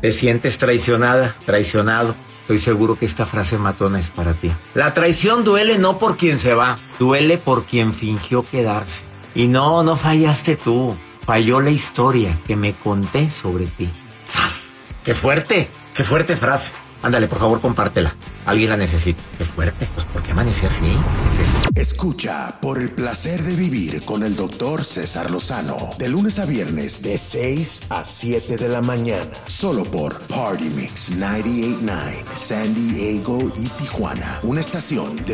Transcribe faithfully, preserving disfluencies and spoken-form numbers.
Te sientes traicionada, traicionado. Estoy seguro que esta frase matona es para ti. La traición duele no por quien se va, duele por quien fingió quedarse. Y no, no fallaste tú. Falló la historia que me conté sobre ti. ¡Sas! ¡Qué fuerte! ¡Qué fuerte frase! Ándale, por favor, compártela. Alguien la necesita. ¡Qué fuerte! Pues, ¿por qué amanecí así? ¿Qué es eso? Escucha Por el Placer de Vivir con el doctor César Lozano. De lunes a viernes, de seis a siete de la mañana. Solo por Party Mix noventa y ocho punto nueve, San Diego y Tijuana. Una estación de